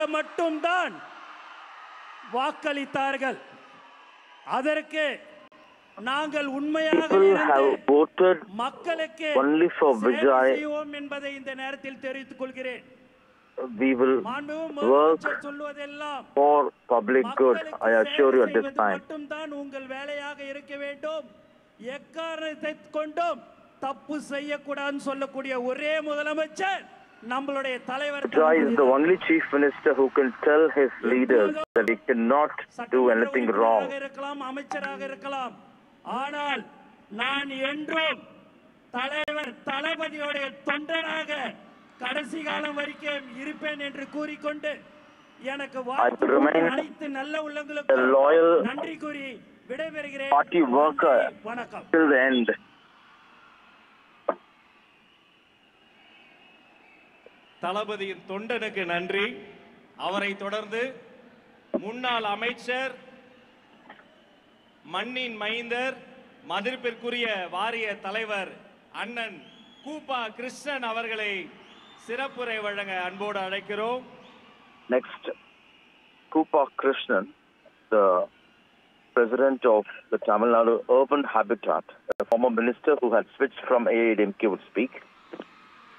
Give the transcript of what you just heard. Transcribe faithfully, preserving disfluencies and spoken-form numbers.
மட்டும்தான் வாக்களித்தார்கள். அதற்கு நாங்கள் உண்மையாக மக்களுக்கு செய்வோம் என்பதை இந்த நேரத்தில் தெரிவித்துக் கொள்கிறேன். We will work for public good. I assure you at this time. மட்டும்தான் உங்கள் வேலையாக இருக்க வேண்டும். எக்காரணத்தை கொண்டும் தப்பு செய்யக்கூடாதுன்னு சொல்லக்கூடிய ஒரே முதலமைச்சர் நம்மளுடைய தலைவர். Jai is the only chief minister who can tell his leaders that he cannot do anything wrong. இருக்கலாம், அமைச்சராக இருக்கலாம். ஆனால் நான் என்றும் தலைவர் தளபதியோட தொண்டனாக கடைசி காலம் வரைக்கும் இருப்பேன் என்று கூறிக்கொண்டு எனக்கு அனைத்து நல்ல உள்ளங்களுக்கு நன்றி கூறி விடைபெறுகிறேன். Party worker வணக்கம். Till the end. தளபதியின் தொண்டனுக்கு நன்றி. அவரை தொடர்ந்து முன்னாள் அமைச்சர், மண்ணின் மைந்தர், மதிப்பிற்குரிய வாரிய தலைவர் அண்ணன் கூப்பா கிருஷ்ணன் அவர்களை சிறப்புரை வழங்க அன்போடு அழைக்கிறோம். Next, Koopa Krishnan, the president of the Tamil Nadu Urban Habitat, a former minister who had switched from A I A D M K, would speak.